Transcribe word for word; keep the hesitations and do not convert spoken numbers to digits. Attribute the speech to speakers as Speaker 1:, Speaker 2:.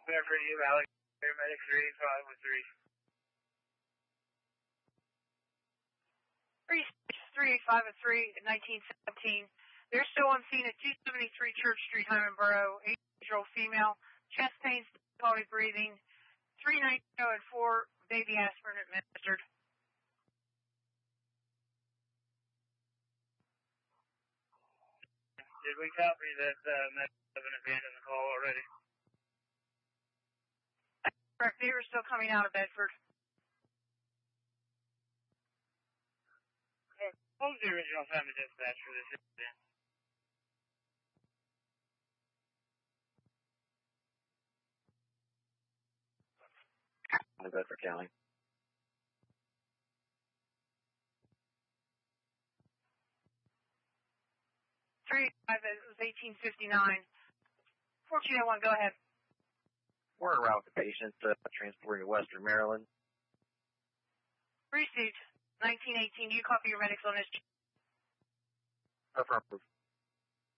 Speaker 1: Bedford, you, Alex. Paramedic three five one three.
Speaker 2: three six three five oh three at nineteen seventeen. They're still on scene at two seventy-three Church Street, Hyman Borough. eight-year-old female, chest pains, difficulty breathing. three ninety at four, baby aspirin administered.
Speaker 1: Did we copy that uh, Med seven abandoned the call already?
Speaker 2: Correct. They were still coming out of Bedford.
Speaker 1: What was the original time of dispatch for this incident?
Speaker 3: Bedford County.
Speaker 2: three five, it was eighteen fifty-nine. fourteen oh one, go ahead.
Speaker 3: We're en route with the patient, uh, transporting to Western Maryland.
Speaker 2: Received. nineteen eighteen, do you copy your medics on this?
Speaker 3: Affirmative.